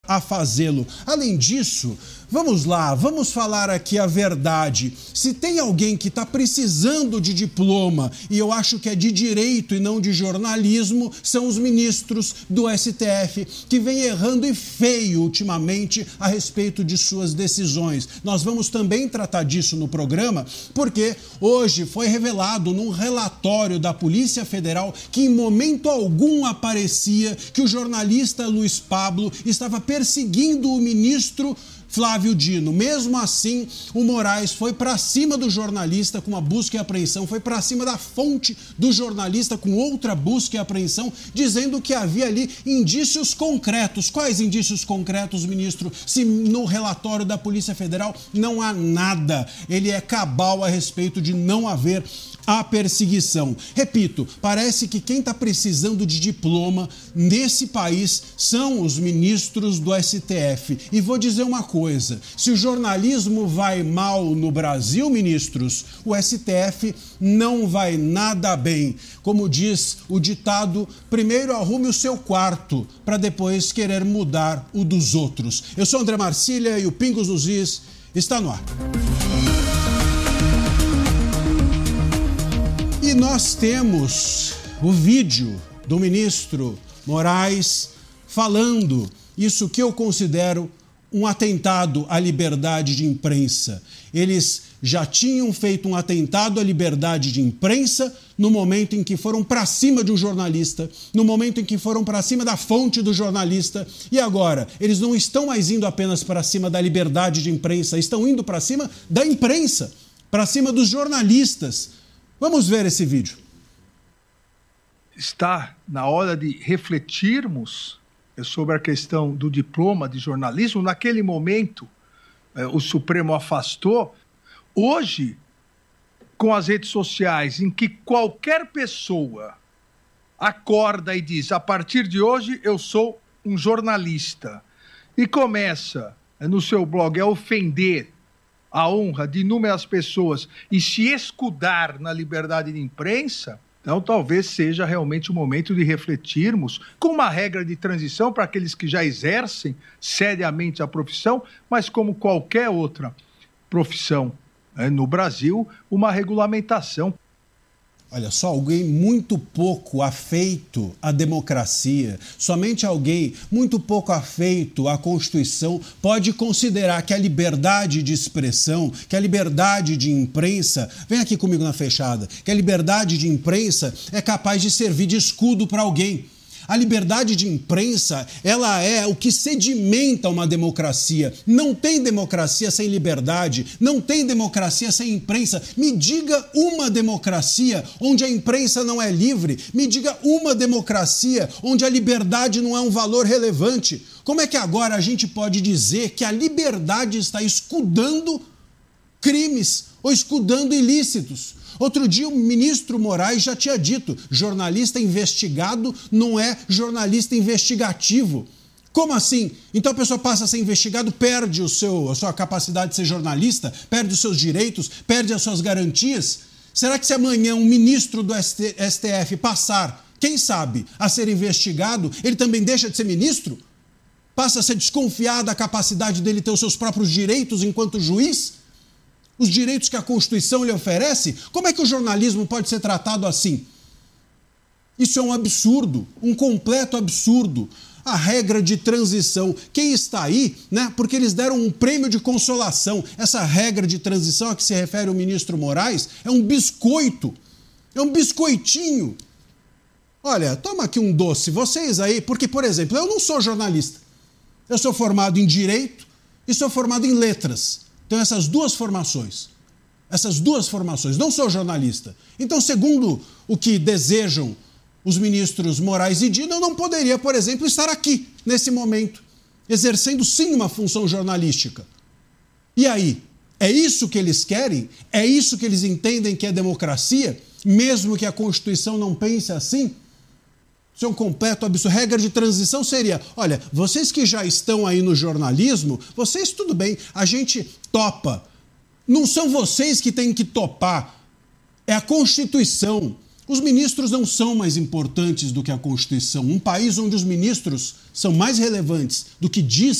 a fazê-lo. Além disso, vamos lá, vamos falar aqui a verdade. Se tem alguém que está precisando de diploma, e eu acho que é de direito e não de jornalismo, são os ministros do STF, que vem errando e feio ultimamente a respeito de suas decisões. Nós vamos também tratar disso no programa, porque hoje foi revelado num relatório da Polícia Federal que em momento algum aparecia que o jornalista Luiz Pablo estava perseguindo o ministro Flávio Dino. Mesmo assim, o Moraes foi para cima do jornalista com uma busca e apreensão, foi para cima da fonte do jornalista com outra busca e apreensão, dizendo que havia ali indícios concretos. Quais indícios concretos, ministro? Se no relatório da Polícia Federal não há nada. Ele é cabal a respeito de não haver a perseguição. Repito, parece que quem está precisando de diploma nesse país são os ministros do STF. E vou dizer uma coisa, se o jornalismo vai mal no Brasil, ministros, o STF não vai nada bem. Como diz o ditado, primeiro arrume o seu quarto para depois querer mudar o dos outros. Eu sou André Marcília e o Pingos nos Is está no ar. E nós temos o vídeo do ministro Moraes falando isso que eu considero um atentado à liberdade de imprensa. Eles já tinham feito um atentado à liberdade de imprensa no momento em que foram para cima de um jornalista, no momento em que foram para cima da fonte do jornalista, e agora eles não estão mais indo apenas para cima da liberdade de imprensa, estão indo para cima da imprensa, para cima dos jornalistas. Vamos ver esse vídeo. Está na hora de refletirmos sobre a questão do diploma de jornalismo. Naquele momento, o Supremo afastou. Hoje, com as redes sociais, em que qualquer pessoa acorda e diz, a partir de hoje eu sou um jornalista, e começa no seu blog a ofender a honra de inúmeras pessoas e se escudar na liberdade de imprensa, então talvez seja realmente o momento de refletirmos com uma regra de transição para aqueles que já exercem seriamente a profissão, mas como qualquer outra profissão no Brasil, uma regulamentação. Olha só, alguém muito pouco afeito à democracia, somente alguém muito pouco afeito à Constituição pode considerar que a liberdade de expressão, que a liberdade de imprensa, vem aqui comigo na fechada, que a liberdade de imprensa é capaz de servir de escudo para alguém. A liberdade de imprensa, ela é o que sedimenta uma democracia. Não tem democracia sem liberdade, não tem democracia sem imprensa. Me diga uma democracia onde a imprensa não é livre. Me diga uma democracia onde a liberdade não é um valor relevante. Como é que agora a gente pode dizer que a liberdade está escudando crimes ou escudando ilícitos? Outro dia o ministro Moraes já tinha dito, jornalista investigado não é jornalista investigativo. Como assim? Então a pessoa passa a ser investigado, perde a sua capacidade de ser jornalista, perde os seus direitos, perde as suas garantias? Será que se amanhã um ministro do STF passar, quem sabe, a ser investigado, ele também deixa de ser ministro? Passa a ser desconfiado da capacidade dele ter os seus próprios direitos enquanto juiz? Os direitos que a Constituição lhe oferece? Como é que o jornalismo pode ser tratado assim? Isso é um absurdo, um completo absurdo. A regra de transição, quem está aí, né? Porque eles deram um prêmio de consolação. Essa regra de transição a que se refere o ministro Moraes é um biscoito, é um biscoitinho. Olha, toma aqui um doce, vocês aí, porque, por exemplo, eu não sou jornalista. Eu sou formado em Direito e sou formado em Letras. Tenho essas duas formações, não sou jornalista. Então, segundo o que desejam os ministros Moraes e Dino, eu não poderia, por exemplo, estar aqui, nesse momento, exercendo sim uma função jornalística. E aí, é isso que eles querem? É isso que eles entendem que é democracia? Mesmo que a Constituição não pense assim? Isso é um completo absurdo. Regra de transição seria, olha, vocês que já estão aí no jornalismo, vocês tudo bem, a gente topa. Não são vocês que têm que topar, é a Constituição. Os ministros não são mais importantes do que a Constituição. Um país onde os ministros são mais relevantes do que diz